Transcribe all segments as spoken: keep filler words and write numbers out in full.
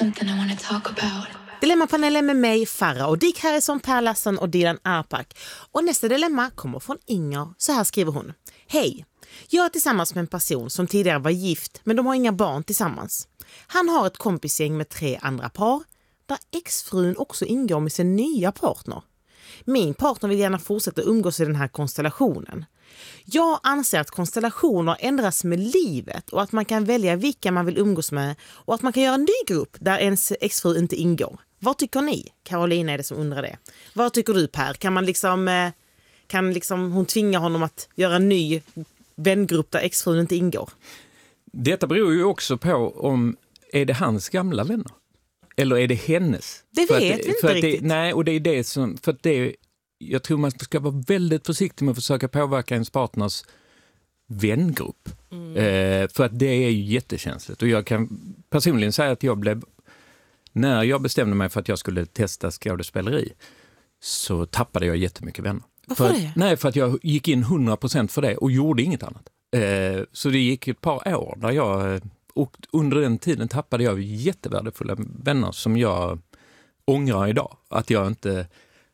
something I want to talk about. Dilemmapanelen med mig, Farah och Dick Harrison, Per Lasson och Dilan Arpak. Och nästa dilemma kommer från Inger. Så här skriver hon. Hej, jag är tillsammans med en person som tidigare var gift men de har inga barn tillsammans. Han har ett kompisgäng med tre andra par där exfrun också ingår med sin nya partner. Min partner vill gärna fortsätta umgås i den här konstellationen. Jag anser att konstellationer ändras med livet och att man kan välja vilka man vill umgås med och att man kan göra en ny grupp där ens exfru inte ingår. Vad tycker ni? Carolina är det som undrar det. Vad tycker du, Per? Kan man liksom, kan liksom hon tvinga honom att göra en ny vängrupp där exfrun inte ingår? Detta beror ju också på om är det hans gamla vänner eller är det hennes? Det för vet att, vi inte för riktigt. Det, nej, och det är det som, för att det, jag tror man ska vara väldigt försiktig med att försöka påverka ens partners vängrupp. Mm. Eh, för att det är ju jättekänsligt. Och jag kan personligen säga att jag blev, när jag bestämde mig för att jag skulle testa skådespeleri så tappade jag jättemycket vänner. Varför för, det? Nej, för att jag gick in hundra procent för det och gjorde inget annat. Eh, så det gick ett par år där jag, och under den tiden tappade jag jättevärdefulla vänner som jag ångrar idag. Att jag inte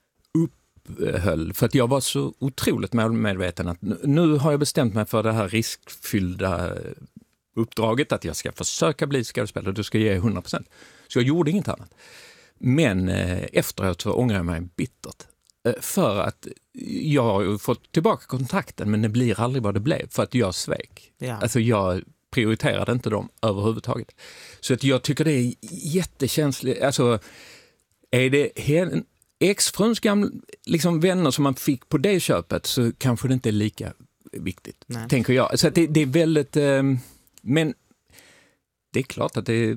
upphöll, för att jag var så otroligt målmedveten att nu har jag bestämt mig för det här riskfyllda uppdraget att jag ska försöka bli skådespelare och du ska ge hundra procent. Så jag gjorde inget annat. Men eh, efteråt så ångrar jag mig bittert. Eh, för att jag har fått tillbaka kontakten men det blir aldrig vad det blev för att jag svek. Ja. Alltså jag prioriterade inte dem överhuvudtaget. Så att jag tycker det är jättekänsligt. Alltså är det hen, exfruns gamla liksom vänner som man fick på det köpet så kanske det inte är lika viktigt. Nej. Tänker jag. Så att det, det är väldigt eh, men det är klart att det är,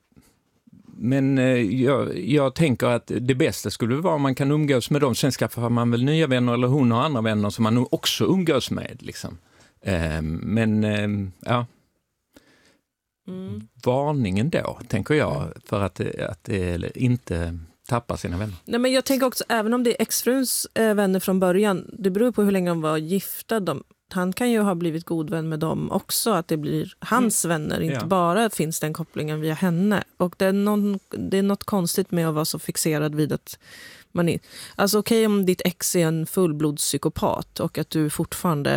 men eh, jag, jag tänker att det bästa skulle vara om man kan umgås med dem. Sen skaffar man väl nya vänner eller hon har andra vänner som man nog också umgås med. Liksom. Eh, men eh, ja. Mm. Varningen då, tänker jag, för att, att eh, inte tappa sina vänner. Nej, men jag tänker också, även om det är exfruns eh, vänner från början, det beror på hur länge de var gifta. De, han kan ju ha blivit god vän med dem också, att det blir hans mm. vänner, inte ja. bara finns den kopplingen via henne. Och det är, någon, det är något konstigt med att vara så fixerad vid att man är, alltså okej okay, om ditt ex är en fullblodspsykopat och att du fortfarande